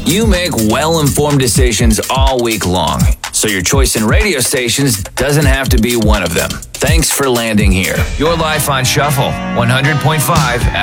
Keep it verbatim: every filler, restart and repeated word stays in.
You make well-informed decisions all week long, so your choice in radio stations doesn't have to be one of them. Thanks for landing here. Your Life on Shuffle, one hundred point five